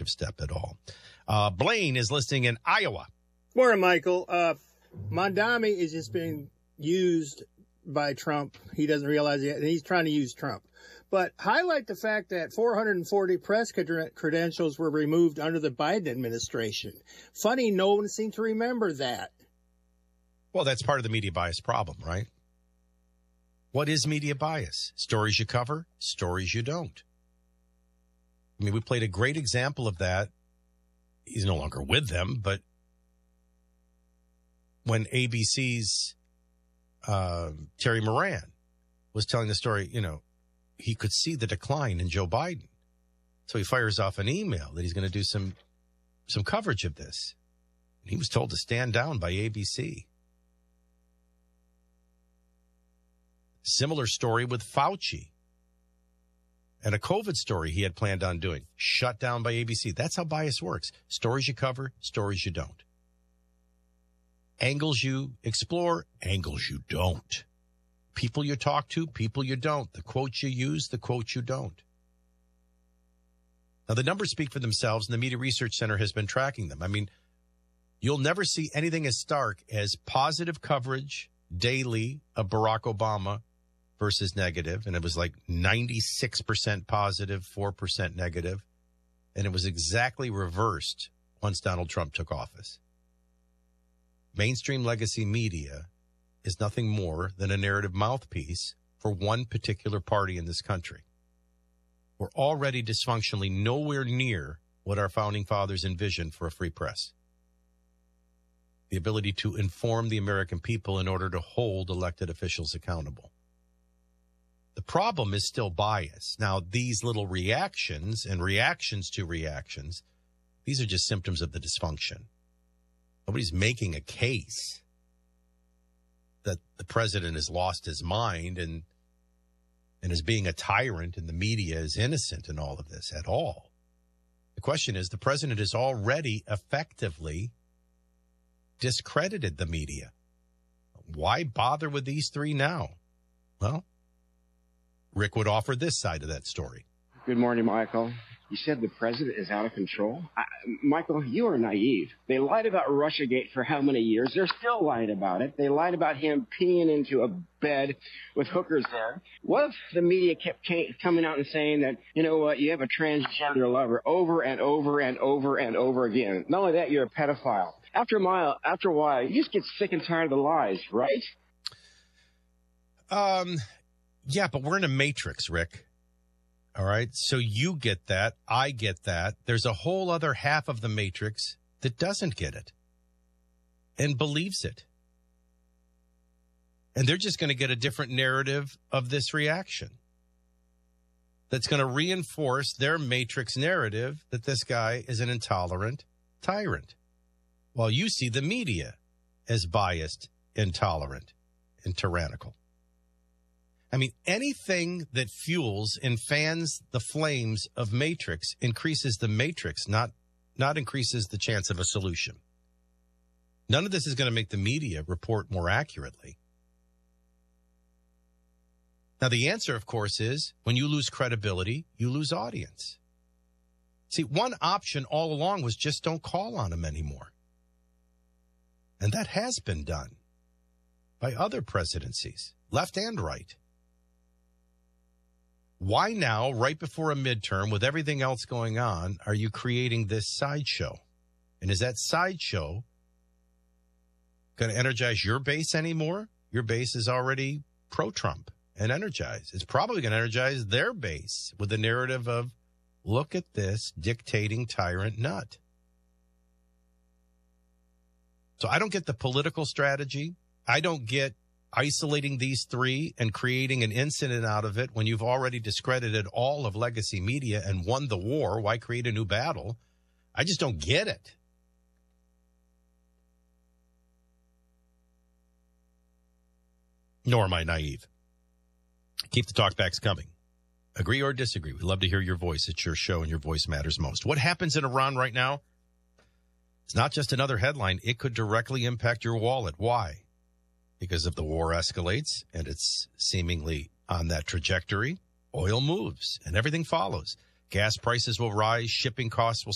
positive step at all. Blaine is listening in Iowa. Morning, Michael. Mondami is just being used by Trump. He doesn't realize it, and he's trying to use Trump. But highlight the fact that 440 press credentials were removed under the Biden administration. Funny, no one seemed to remember that. Well, that's part of the media bias problem, right? What is media bias? Stories you cover, stories you don't. I mean, we played a great example of that. He's no longer with them, but when ABC's Terry Moran was telling the story, he could see the decline in Joe Biden. So he fires off an email that he's going to do some coverage of this. He was told to stand down by ABC. Similar story with Fauci. And a COVID story he had planned on doing. Shut down by ABC. That's how bias works. Stories you cover, stories you don't. Angles you explore, angles you don't. People you talk to, people you don't. The quotes you use, the quotes you don't. Now, the numbers speak for themselves, and the Media Research Center has been tracking them. I mean, you'll never see anything as stark as positive coverage daily of Barack Obama versus negative, and it was like 96% positive, 4% negative, and it was exactly reversed once Donald Trump took office. Mainstream legacy media is nothing more than a narrative mouthpiece for one particular party in this country. We're already dysfunctionally nowhere near what our founding fathers envisioned for a free press. The ability to inform the American people in order to hold elected officials accountable. The problem is still bias. Now, these little reactions and reactions to reactions, these are just symptoms of the dysfunction. Nobody's making a case that the president has lost his mind and is being a tyrant and the media is innocent in all of this at all. The question is, the president has already effectively discredited the media. Why bother with these three now? Well, Rick would offer this side of that story. Good morning, Michael. You said the president is out of control? Michael, you are naive. They lied about Russiagate for how many years? They're still lying about it. They lied about him peeing into a bed with hookers there. What if the media kept coming out and saying that, you know what, you have a transgender lover over and over and over and over again? Not only that, you're a pedophile. After a while, you just get sick and tired of the lies, right? Yeah, but we're in a matrix, Rick. All right, so you get that, I get that. There's a whole other half of the matrix that doesn't get it and believes it. And they're just going to get a different narrative of this reaction that's going to reinforce their matrix narrative that this guy is an intolerant tyrant, while you see the media as biased, intolerant, and tyrannical. I mean, anything that fuels and fans the flames of matrix increases the matrix, not increases the chance of a solution. None of this is going to make the media report more accurately. Now, the answer, of course, is when you lose credibility, you lose audience. See, one option all along was just don't call on them anymore. And that has been done by other presidencies, left and right. Why now, right before a midterm, with everything else going on, are you creating this sideshow? And is that sideshow going to energize your base anymore? Your base is already pro-Trump and energized. It's probably going to energize their base with the narrative of, look at this dictating tyrant nut. So I don't get the political strategy. I don't get isolating these three and creating an incident out of it when you've already discredited all of legacy media and won the war. Why create a new battle? I just don't get it. Nor am I naive. Keep the talkbacks coming. Agree or disagree. We love to hear your voice. It's your show and your voice matters most. What happens in Iran right now? It's not just another headline. It could directly impact your wallet. Why? Because if the war escalates and it's seemingly on that trajectory, oil moves and everything follows. Gas prices will rise. Shipping costs will